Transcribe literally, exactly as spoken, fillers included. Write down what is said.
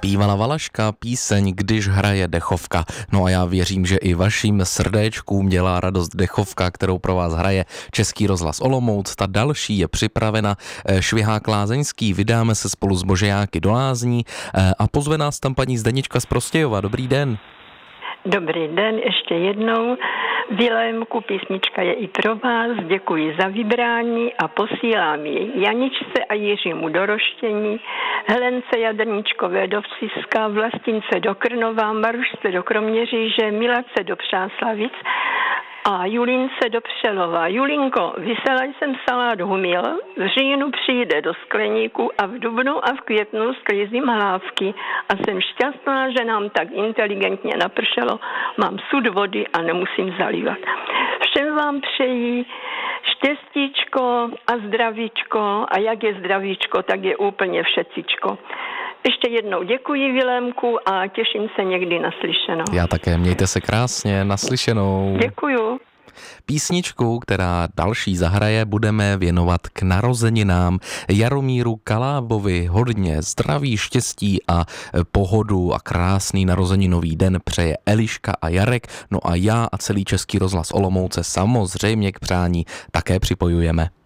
Zpívala Valaška píseň Když hraje dechovka. No a já věřím, že i vašim srdéčkům dělá radost dechovka, kterou pro vás hraje Český rozhlas Olomouc. Ta další je připravena. Švihák Lázeňský, vydáme se spolu s Božejáky do lázní a pozve nás tam paní Zdeněčka z Prostějova. Dobrý den. Dobrý den, ještě jednou. Vilémku, písnička je i pro vás, děkuji za vybrání a posílám ji Janičce a Jiřímu do Roštění, Helence Jadrničkové do Vsiska, Vlastince do Krnova, Marušce do Kroměříže, Milace do Přáslavic a Julince do Přelova. Julinko, vysela jsem salát humil, v říjnu přijde do skleníku a v dubnu a v květnu sklízím hlávky a jsem šťastná, že nám tak inteligentně napršelo, mám sud vody a nemusím zalívat. Všem vám přeji štěstíčko a zdravíčko a jak je zdravíčko, tak je úplně všecičko. Ještě jednou děkuji Vilémku a těším se někdy naslyšenou. Já také, mějte se krásně, naslyšenou. Děkuju. Písničku, která další zahraje, budeme věnovat k narozeninám Jaromíru Kalábovi. Hodně zdraví, štěstí a pohodu a krásný narozeninový den přeje Eliška a Jarek. No a já a celý Český rozhlas Olomouce samozřejmě k přání také připojujeme.